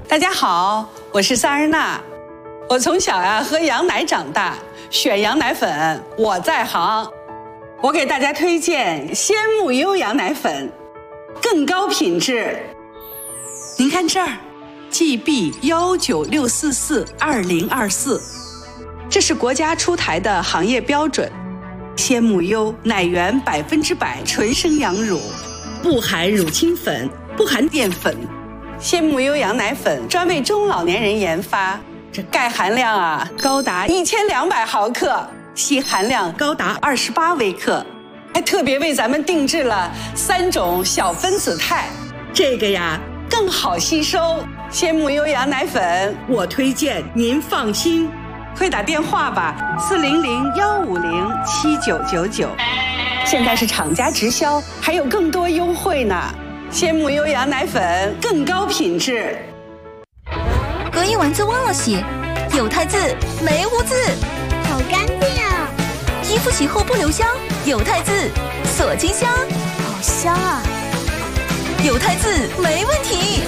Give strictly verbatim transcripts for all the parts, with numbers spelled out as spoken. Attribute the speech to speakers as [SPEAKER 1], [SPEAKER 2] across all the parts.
[SPEAKER 1] 大家好，我是萨日娜。我从小呀、啊、喝羊奶长大，选羊奶粉我在行。我给大家推荐鲜木优羊奶粉，更高品质。您看这儿 ，G B 幺九六四四二零二四，这是国家出台的行业标准。鲜木优奶源百分之百纯生羊乳，不含乳清粉，不含淀粉。鲜木优羊奶粉专为中老年人研发，这钙含量啊高达一千两百毫克，硒含量高达二十八微克，还特别为咱们定制了三种小分子肽，这个呀更好吸收。鲜木优羊奶粉，我推荐您放心，快打电话吧，四零零幺五零七九九九。现在是厂家直销，还有更多优惠呢。鲜木优羊奶粉更高品质。
[SPEAKER 2] 隔音丸子忘了洗，有汰渍没污渍，
[SPEAKER 3] 好干净啊！
[SPEAKER 2] 衣服洗后不留香，有汰渍锁金香，
[SPEAKER 3] 好香啊！
[SPEAKER 2] 有汰渍没问题。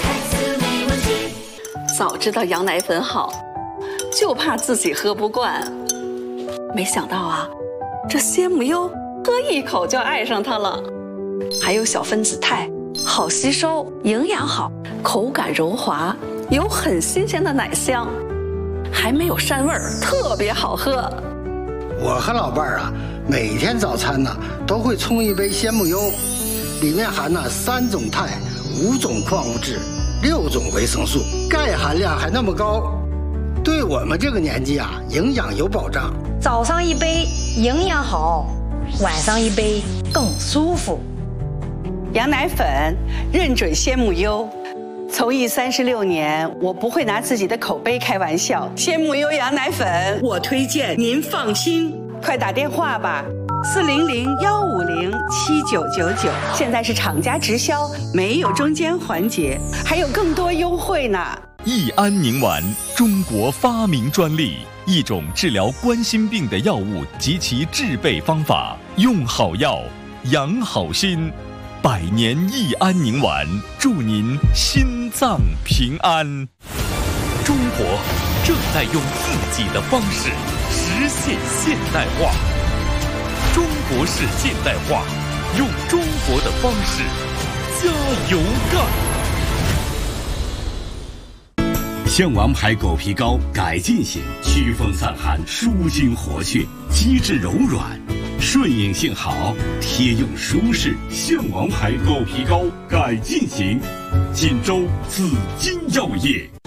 [SPEAKER 1] 早知道羊奶粉好，就怕自己喝不惯。没想到啊，这鲜木优喝一口就爱上它了。还有小分子肽，好吸收，营养好，口感柔滑，有很新鲜的奶香，还没有膻味儿，特别好喝。
[SPEAKER 4] 我和老伴儿啊，每天早餐呢都会冲一杯鲜木优，里面含了三种肽、五种矿物质、六种维生素，钙含量还那么高，对我们这个年纪啊，营养有保障。
[SPEAKER 5] 早上一杯营养好，晚上一杯更舒服。
[SPEAKER 1] 羊奶粉认准鲜木优，从艺三十六年，我不会拿自己的口碑开玩笑。鲜木优羊奶粉，我推荐您放心，快打电话吧，四零零幺五零七九九九。现在是厂家直销，没有中间环节，还有更多优惠呢。
[SPEAKER 6] 益安宁丸，中国发明专利，一种治疗冠心病的药物及其制备方法，用好药，养好心。百年益安宁丸，祝您心脏平安。中国正在用自己的方式实现现代化，中国式现代化，用中国的方式加油干。
[SPEAKER 7] 象王牌狗皮膏改进型，祛风散寒，舒筋活血，机制柔软，顺应性好，贴用舒适。象王牌狗皮膏改进型，锦州紫金药业。